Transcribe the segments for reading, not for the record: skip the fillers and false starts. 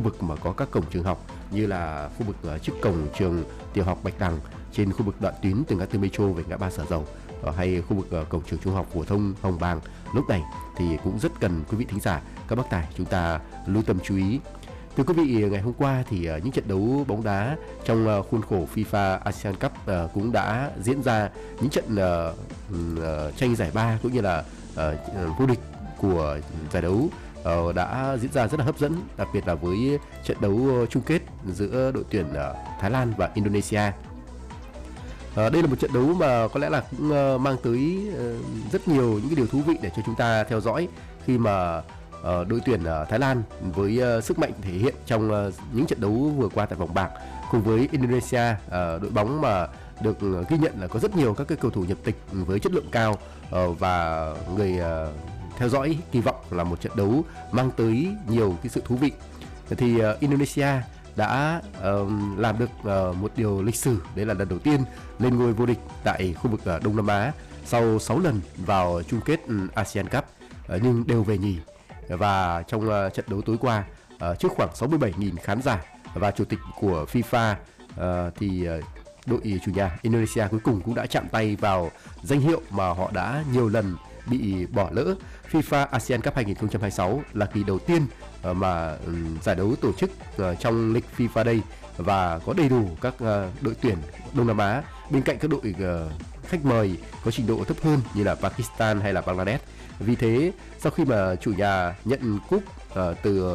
khu vực mà có các cổng trường học như là khu vực trước cổng trường tiểu học Bạch Đằng, trên khu vực đoạn tuyến từ ngã tư Metro về ngã ba Sở Dầu, hay khu vực cổng trường trung học phổ thông Hồng Bàng, lúc này thì cũng rất cần quý vị thính giả, các bác tài chúng ta lưu tâm chú ý. Thưa quý vị, ngày hôm qua thì những trận đấu bóng đá trong khuôn khổ FIFA ASEAN Cup cũng đã diễn ra, những trận tranh giải ba cũng như là vô địch của giải đấu đã diễn ra rất là hấp dẫn, đặc biệt là với trận đấu chung kết giữa đội tuyển Thái Lan và Indonesia. Đây là một trận đấu mà có lẽ là cũng mang tới rất nhiều những cái điều thú vị để cho chúng ta theo dõi, khi mà đội tuyển Thái Lan với sức mạnh thể hiện trong những trận đấu vừa qua tại vòng bảng, cùng với Indonesia, đội bóng mà được ghi nhận là có rất nhiều các cái cầu thủ nhập tịch với chất lượng cao, và người theo dõi kỳ vọng là một trận đấu mang tới nhiều cái sự thú vị. Thì Indonesia đã làm được một điều lịch sử, đấy là lần đầu tiên lên ngôi vô địch tại khu vực Đông Nam Á sau 6 lần vào chung kết ASEAN Cup, nhưng đều về nhì. Và trong trận đấu tối qua, trước khoảng 67.000 khán giả và chủ tịch của FIFA, thì đội chủ nhà Indonesia cuối cùng cũng đã chạm tay vào danh hiệu mà họ đã nhiều lần bị bỏ lỡ. FIFA ASEAN Cup 2026 là kỳ đầu tiên mà giải đấu tổ chức trong lịch FIFA Day và có đầy đủ các đội tuyển Đông Nam Á bên cạnh các đội khách mời có trình độ thấp hơn như là Pakistan hay là Bangladesh. Vì thế, sau khi mà chủ nhà nhận cúp từ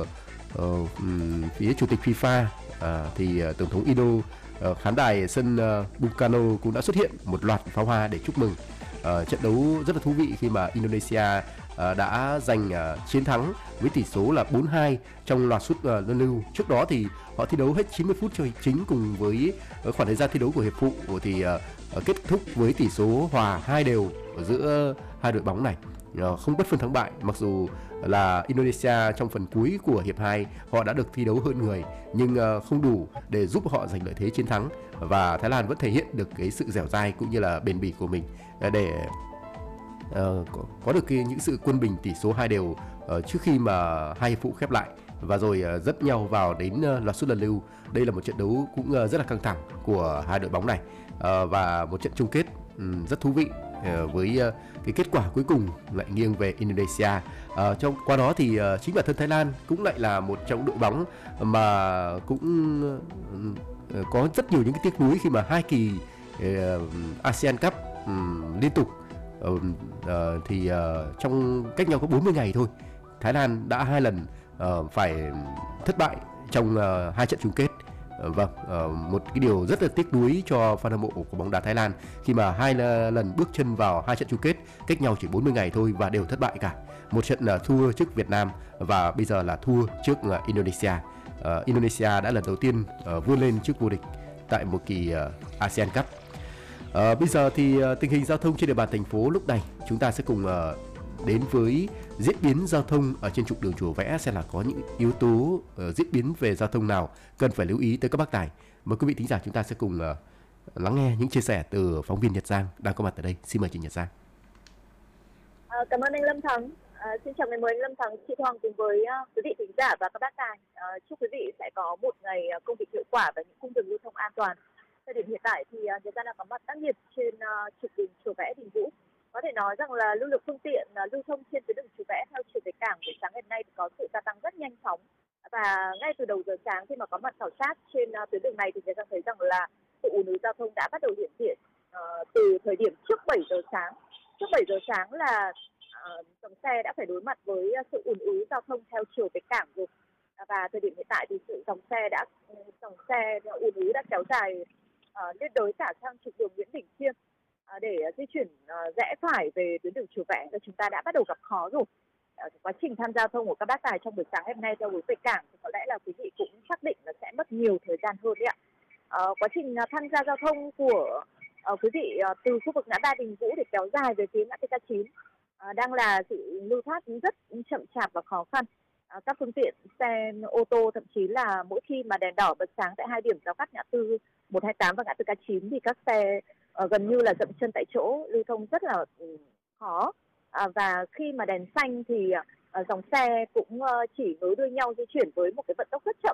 phía chủ tịch FIFA, thì tổng thống Indo, khán đài sân Bung Karno cũng đã xuất hiện một loạt pháo hoa để chúc mừng. Trận đấu rất là thú vị khi mà Indonesia đã giành chiến thắng với tỷ số là 4-2 trong loạt sút luân lưu. Trước đó thì họ thi đấu hết 90 phút chơi chính, cùng với khoảng thời gian thi đấu của hiệp phụ thì kết thúc với tỷ số hòa 2-2 giữa hai đội bóng này, không bất phân thắng bại. Mặc dù là Indonesia trong phần cuối của hiệp 2 họ đã được thi đấu hơn người, nhưng không đủ để giúp họ giành lợi thế chiến thắng, và Thái Lan vẫn thể hiện được cái sự dẻo dai cũng như là bền bỉ của mình để có được những sự quân bình tỷ số 2-2 trước khi mà hai hiệp phụ khép lại, và rồi dắt nhau vào đến loạt sút luân lưu. Đây là một trận đấu cũng rất là căng thẳng của hai đội bóng này, và một trận chung kết rất thú vị, với cái kết quả cuối cùng lại nghiêng về Indonesia. Trong qua đó thì chính bản thân Thái Lan cũng lại là một trong đội bóng mà cũng có rất nhiều những cái tiếc nuối khi mà hai kỳ ASEAN Cup liên tục thì trong cách nhau có 40 ngày thôi, Thái Lan đã 2 lần phải thất bại trong 2 trận chung kết. Vâng, một cái điều rất là tiếc nuối cho fan hâm mộ của bóng đá Thái Lan, khi mà 2 lần bước chân vào 2 trận chung kết cách nhau chỉ 40 ngày thôi và đều thất bại cả. Một trận là thua trước Việt Nam và bây giờ là thua trước Indonesia. Indonesia đã lần đầu tiên vươn lên chức vô địch tại một kỳ ASEAN Cup. Bây giờ thì tình hình giao thông trên địa bàn thành phố lúc này chúng ta sẽ cùng đến với diễn biến giao thông ở trên trục đường Chùa Vẽ, xem là có những yếu tố diễn biến về giao thông nào cần phải lưu ý tới các bác tài. Mời quý vị thính giả chúng ta sẽ cùng lắng nghe những chia sẻ từ phóng viên Nhật Giang đang có mặt ở đây. Xin mời chị Nhật Giang. Cảm ơn anh Lâm Thắng. Xin chào ngày mới anh Lâm Thắng, chị Hoàng cùng với quý vị thính giả và các bác tài. Chúc quý vị sẽ có một ngày công việc hiệu quả và những cung đường lưu thông an toàn. Thời điểm hiện tại thì Nhật Giang đang có mặt tác nghiệp trên trục đường Chùa Vẽ Đình Vũ. Có thể nói rằng là lưu lượng phương tiện lưu thông trên tuyến đường Chùa Vẽ theo chiều về cảng buổi sáng ngày hôm nay có sự gia tăng rất nhanh chóng, và ngay từ đầu giờ sáng khi mà có mặt khảo sát trên tuyến đường này thì Nhật Giang thấy rằng là sự ùn ứ giao thông đã bắt đầu hiện diện từ thời điểm trước 7 giờ sáng. Trước 7 giờ sáng là dòng xe đã phải đối mặt với sự ùn ứ giao thông theo chiều về cảng rồi, và thời điểm hiện tại thì dòng xe ùn ứ đã kéo dài liên đới cả sang trục đường Nguyễn Bỉnh Khiêm để di chuyển rẽ phải về tuyến đường Chùa Vẽ thì chúng ta đã bắt đầu gặp khó rồi. Quá trình tham gia giao thông của các bác tài trong buổi sáng hôm nay theo hướng về cảng thì có lẽ là quý vị cũng xác định là sẽ mất nhiều thời gian hơn đấy ạ. Quá trình tham gia giao thông của quý vị từ khu vực ngã ba Đình Vũ để kéo dài về phía ngã tư K9 đang là sự lưu thoát rất chậm chạp và khó khăn. Các phương tiện xe ô tô thậm chí là mỗi khi mà đèn đỏ bật sáng tại hai điểm giao cắt ngã tư 128 và ngã tư K9 thì các xe gần như là dậm chân tại chỗ, lưu thông rất là khó. Và khi mà đèn xanh thì dòng xe cũng chỉ nối đuôi nhau di chuyển với một cái vận tốc rất chậm